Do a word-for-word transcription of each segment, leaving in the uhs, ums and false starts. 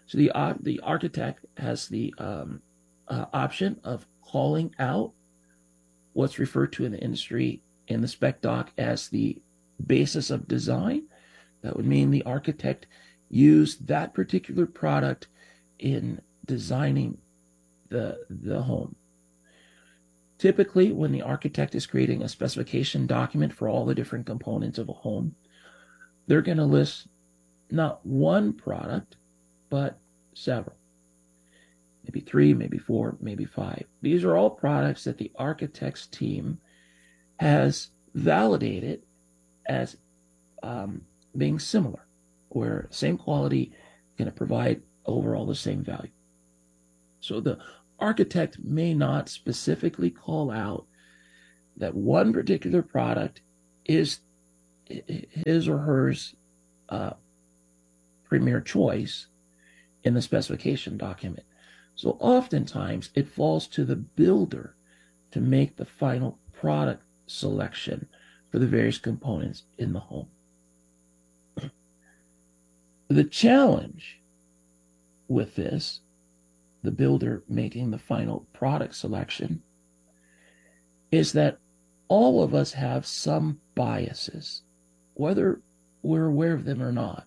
So the uh, the architect has the um, uh, option of calling out what's referred to in the industry in the spec doc as the basis of design. That would mean the architect used that particular product in designing the, the home. Typically, when the architect is creating a specification document for all the different components of a home, they're going to list not one product, but several. Maybe three, maybe four, maybe five. These are all products that the architect's team has validated as um, being similar, where same quality going to provide overall the same value. So the architect may not specifically call out that one particular product is his or hers uh, premier choice in the specification document. So oftentimes it falls to the builder to make the final product selection for the various components in the home. The challenge with this, the builder making the final product selection, is that all of us have some biases, whether we're aware of them or not.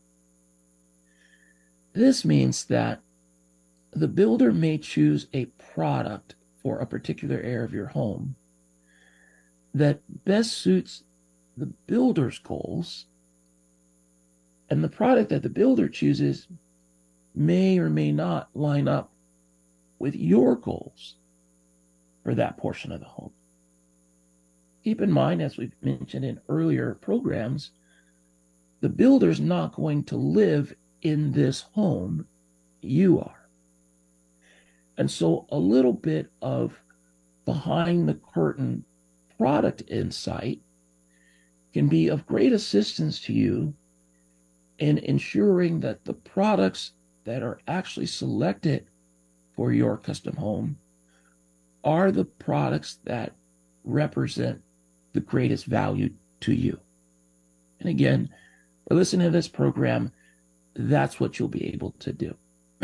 This means that the builder may choose a product for a particular area of your home that best suits the builder's goals, and the product that the builder chooses may or may not line up with your goals for that portion of the home. Keep in mind, as we've mentioned in earlier programs, the builder's not going to live in this home, you are. And so a little bit of behind the curtain product insight can be of great assistance to you in ensuring that the products that are actually selected for your custom home are the products that represent the greatest value to you. And again, by listening to this program, that's what you'll be able to do.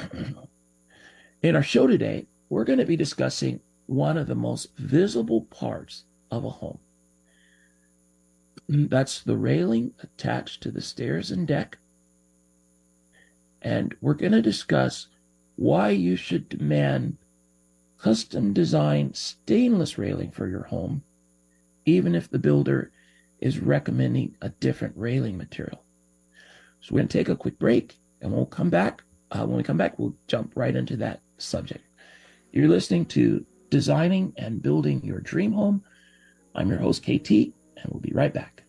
In our show today, we're going to be discussing one of the most visible parts of a home. That's the railing attached to the stairs and deck. And we're going to discuss why you should demand custom designed stainless railing for your home, even if the builder is recommending a different railing material. So we're going to take a quick break, and we'll come back. Uh, when we come back, we'll jump right into that subject. You're listening to Designing and Building Your Dream Home. I'm your host, K T, and we'll be right back.